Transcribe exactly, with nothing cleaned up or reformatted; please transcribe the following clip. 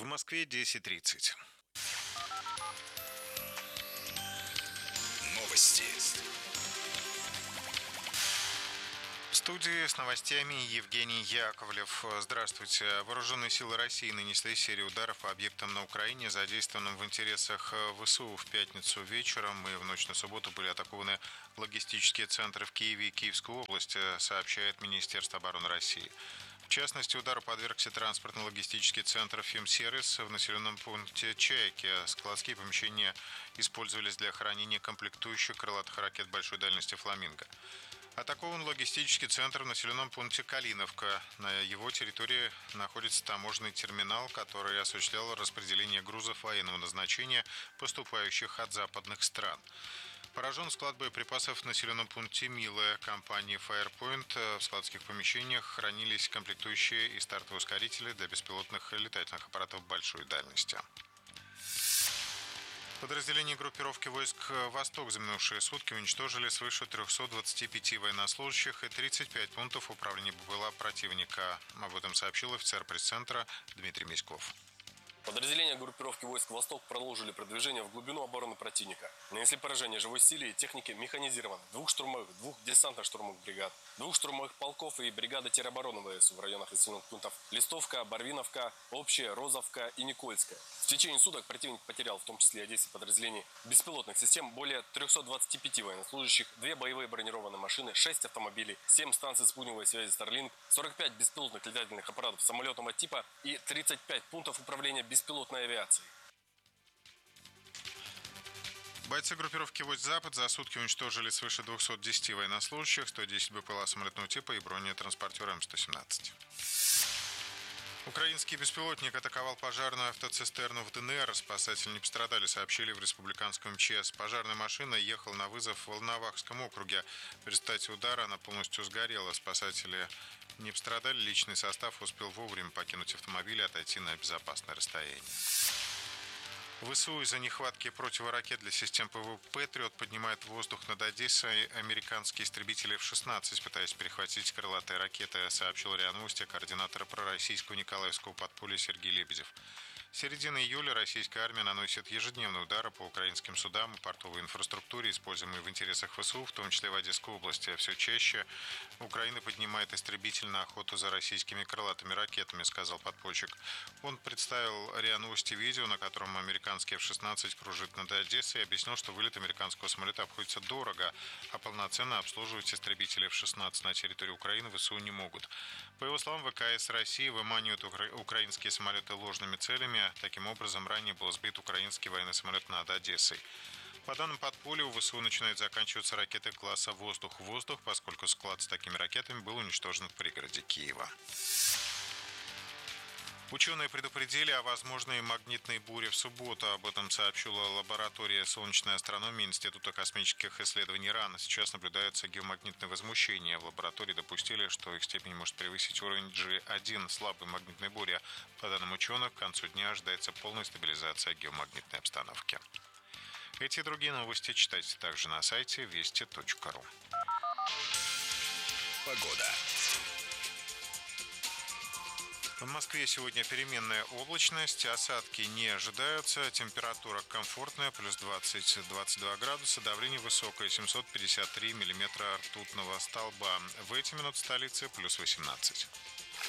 В Москве десять тридцать. Новости. В студии с новостями Евгений Яковлев. Здравствуйте. Вооруженные силы России нанесли серию ударов по объектам на Украине, задействованным в интересах ВСУ. В пятницу вечером и в ночь на субботу были атакованы логистические центры в Киеве и Киевской области, сообщает Министерство обороны России. В частности, удару подвергся транспортно-логистический центр «Фимсервис» в населенном пункте Чайки. Складские помещения использовались для хранения комплектующих крылатых ракет большой дальности «Фламинго». Атакован логистический центр в населенном пункте Калиновка. На его территории находится таможенный терминал, который осуществлял распределение грузов военного назначения, поступающих от западных стран. Поражен склад боеприпасов в населенном пункте Милая компании Firepoint. В складских помещениях хранились комплектующие и стартовые ускорители для беспилотных летательных аппаратов большой дальности. Подразделения группировки войск «Восток» за минувшие сутки уничтожили свыше трёхсот двадцати пяти военнослужащих и тридцать пять пунктов управления БПЛА противника. Об этом сообщил офицер пресс-центра Дмитрий Миськов. Подразделения группировки войск «Восток» продолжили продвижение в глубину обороны противника. Нанесли поражение живой силе и технике механизированных, двух штурмовых, двух десантно-штурмовых бригад, двух штурмовых полков и бригады теробороны ВСУ в районах населенных пунктов Листовка, Барвиновка, Общая, Розовка и Никольская. В течение суток противник потерял, в том числе и десять подразделений беспилотных систем, более трёхсот двадцати пяти военнослужащих, две боевые бронированные машины, шесть автомобилей, семь станций спутниковой связи Starlink, сорок пять беспилотных летательных аппаратов самолетного типа и тридцать пять пунктов управления беспилотной авиацией. Бойцы группировки «Войск Запад» за сутки уничтожили свыше двухсот десяти военнослужащих, сто десять БПЛА самолетного типа и бронетранспортер Эм сто семнадцать. Украинский беспилотник атаковал пожарную автоцистерну в ДНР. Спасатели не пострадали, сообщили в республиканском МЧС. Пожарная машина ехала на вызов в Волновахском округе. В результате удара она полностью сгорела. Спасатели не пострадали. Личный состав успел вовремя покинуть автомобиль и отойти на безопасное расстояние. ВСУ из-за нехватки противоракет для систем ПВО «Патриот» поднимает в воздух над Одессой американские истребители эф шестнадцать, пытаясь перехватить крылатые ракеты, сообщил РИА Новости координатор пророссийского Николаевского подполья Сергей Лебедев. С середины июля российская армия наносит ежедневные удары по украинским судам и портовой инфраструктуре, используемой в интересах ВСУ, в том числе в Одесской области. Все чаще Украина поднимает истребитель на охоту за российскими крылатыми ракетами, сказал подпольщик. Он представил РИА Новости видео, на котором американский эф шестнадцать кружит над Одессой, и объяснил, что вылет американского самолета обходится дорого, а полноценно обслуживать истребители эф шестнадцать на территории Украины ВСУ не могут. По его словам, ВКС России выманивают укра- украинские самолеты ложными целями. Таким образом, ранее был сбит украинский военный самолет над Одессой. По данным подполья, у ВСУ начинают заканчиваться ракеты класса «Воздух-воздух», поскольку склад с такими ракетами был уничтожен в пригороде Киева. Ученые предупредили о возможной магнитной буре в субботу. Об этом сообщила лаборатория солнечной астрономии Института космических исследований РАН. Сейчас наблюдаются геомагнитные возмущения. В лаборатории допустили, что их степень может превысить уровень джи один слабой магнитной бури. По данным ученых, к концу дня ожидается полная стабилизация геомагнитной обстановки. Эти и другие новости читайте также на сайте вести точка ру. Погода. В Москве сегодня переменная облачность, осадки не ожидаются, температура комфортная, плюс двадцать - двадцать два градуса, давление высокое, семьсот пятьдесят три миллиметра ртутного столба. В эти минуты в столице плюс восемнадцать.